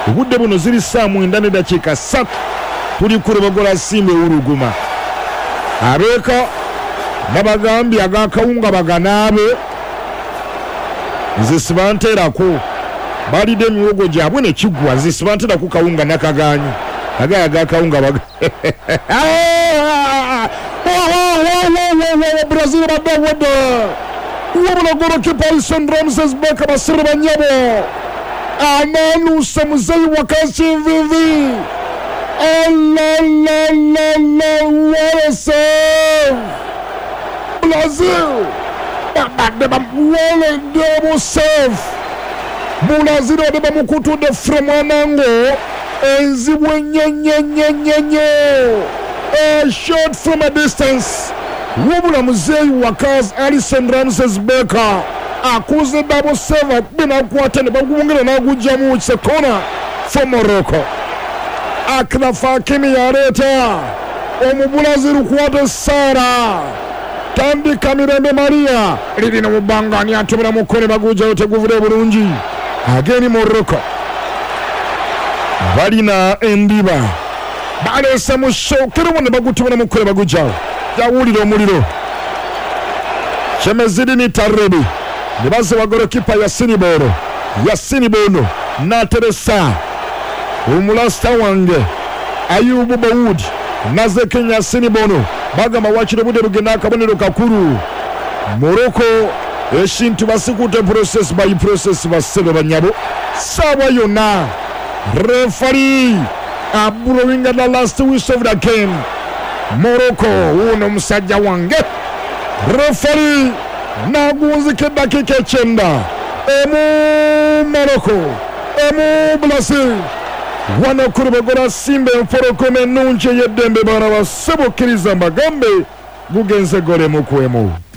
obudde buno ziri saa 9:03 tuli ku Lubogola Simba Uruguma abeeka nabagambye agakawunga baganaabe nze sibanteerako balidde emiwogo gyabwe ne kiggwa nze sibanteerako kawunga nakaganyi agaya agakawunga Brazil badawada wabula golokipa Alison Ramses Beka basire banyabo ananusa muzeyi wakashinvivi what a save Brazil what a double save Brazil odeba mukutu de Fremanango enzibwe nyenyenyenyenye a shot from a distance wabula muzeyi wakaz Alison Ramses Beka akuze double save bina kwata ne bagungere na gujamu it's a corner for Morocco Akraf Hakimi yareta omubulaziru kwata Sara Kandi Kamirembe Maria lirina mubangani atubira mukole baguja oteguvure bulungi ageni Morocco balina endiba balesa mushokero ne bagutubira mukole baguja yawulira omuliro Chemezidi ni Tarebi nibaze wa golokipa Yassini Bono na Teresa umulasta wange Ayubu Bawudi naze Kenya Yassini Bono bagamba wakire bude rugenda akabonero kakuru Morocco eshintu basikute process by process basebe banyabo sawa yona referee blowing at the last whistle of the game Morocco uno musajja wange referee nagunzike dakika 9 Morocco Brazil wana ku Lubogola Simba Mporokome nunche yedembe bana basebo kiriza magambe bugenze gole mukwemu